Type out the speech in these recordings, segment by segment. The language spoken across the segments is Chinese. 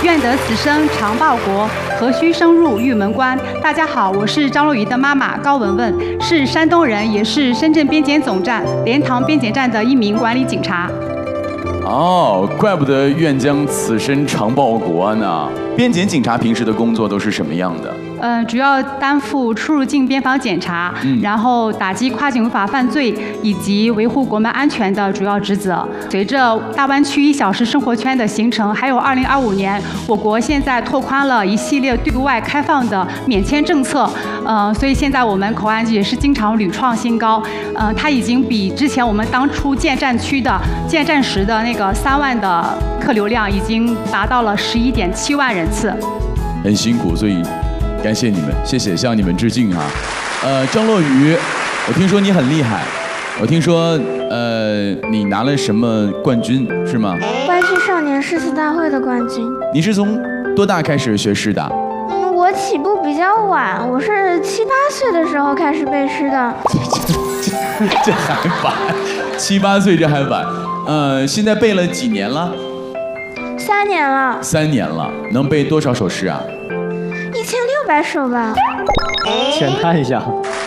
愿得此生常报国，何须深入玉门关。大家好，我是张若昀的妈妈高文文，是山东人，也是深圳边检总站莲塘边检站的一名管理警察。 哦，怪不得愿将此身常报国呢。边检警察平时的工作都是什么样的？ 主要担负出入境边防检查，然后打击跨境违法犯罪以及维护国门安全的主要职责。随着大湾区1小时生活圈的形成，还有2025年我国现在拓宽了一系列对外开放的免签政策，所以现在我们口岸也是经常屡创新高。它已经比之前我们当初建站区的建站时的那个3万的客流量，已经达到了11.7万人次。 很辛苦，所以感谢你们，谢谢，向你们致敬哈。张若昀，我听说你很厉害，我听说你拿了什么冠军是吗？ 湾区少年诗词大会的冠军。 你是从多大开始学诗的？ 我起步比较晚，我是7、8岁的时候开始背诗的。 这还晚，7、8岁这还晚。现在背了几年了 ？3年了。 3年了，能背多少首诗啊 ？1600首吧。 浅谈一下。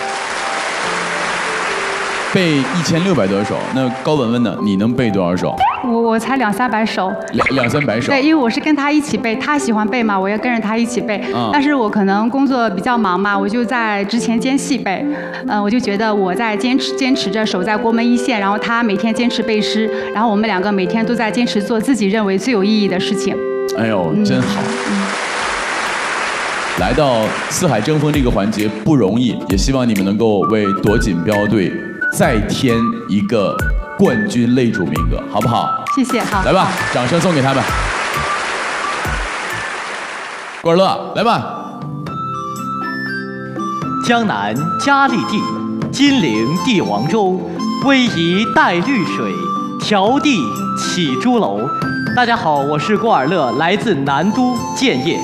背1600多首，那高文文呢？你能背多少首？ 我才200、300首。 200、300首。 对，因为我是跟他一起背，他喜欢背嘛，我也跟着他一起背。但是我可能工作比较忙嘛，我就在之前间隙背。我就觉得我在坚持着守在国门一线，然后他每天坚持背诗，然后我们2个每天都在坚持做自己认为最有意义的事情。 哎呦，真好。来到四海争锋这个环节不容易，也希望你们能够为夺锦标队再添一个冠军擂主名额，好不好？ 谢谢，好。 来吧，掌声送给他们。郭尔乐，来吧。 江南佳丽地，金陵帝王州，逶迤带绿水，迢递起朱楼。大家好，我是郭尔乐，来自南都建业。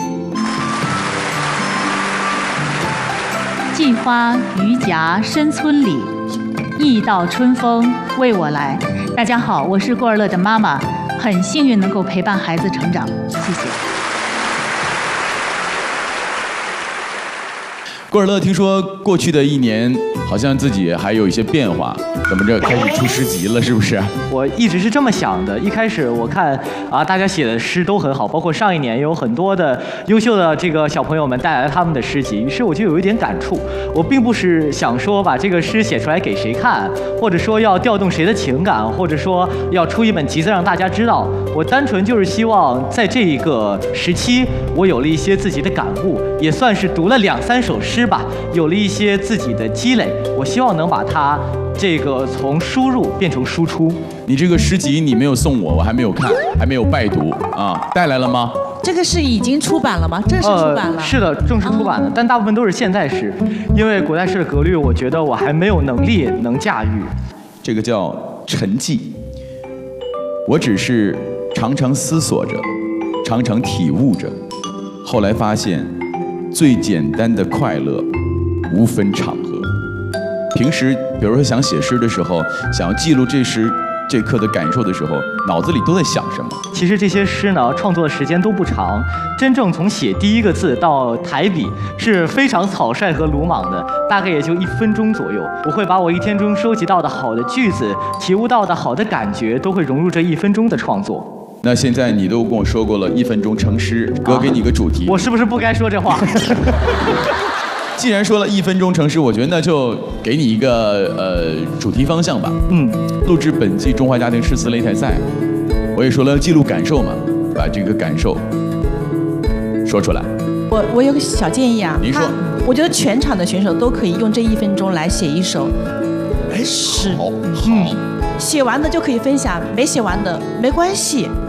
荠花渔夹深村里，一道春风为我来。大家好，我是郭尔乐的妈妈，很幸运能够陪伴孩子成长，谢谢。 郭尔乐，听说过去的1年好像自己还有一些变化，怎么着开始出诗集了，是不是？ 我一直是这么想的。一开始我看大家写的诗都很好，包括上一年也有很多的优秀的这个小朋友们带来了他们的诗集，于是我就有一点感触。我并不是想说把这个诗写出来给谁看，或者说要调动谁的情感，或者说要出一本集子让大家知道。我单纯就是希望在这一个时期，我有了一些自己的感悟，也算是读了2、3首诗吧，有了一些自己的积累。我希望能把它这个从输入变成输出。 你这个诗集你没有送我，我还没有看，还没有拜读啊，带来了吗？ 这个是已经出版了吗？正式出版了？ 是的，正式出版的，但大部分都是现代诗，因为古代诗的格律，我觉得我还没有能力能驾驭。 这个叫沉寂，我只是常常思索着，常常体悟着，后来发现，最简单的快乐，无分场合。平时比如说想写诗的时候，想要记录这刻的感受的时候，脑子里都在想什么？ 其实这些诗呢，创作的时间都不长，真正从写第1个字到抬笔是非常草率和鲁莽的，大概也就1分钟左右。我会把我1天中收集到的好的句子、体悟到的好的感觉，都会融入这1分钟的创作。 那现在你都跟我说过了1分钟成诗，哥给你个主题， 我是不是不该说这话？ 既然说了1分钟成诗，我觉得那就给你一个主题方向吧。录制本季中华家庭诗词擂台赛，我也说了要记录感受嘛，把这个感受说出来。 我有个小建议啊， 您说。 我觉得全场的选手都可以用这1分钟来写一首诗。 好， 写完的就可以分享，没写完的没关系。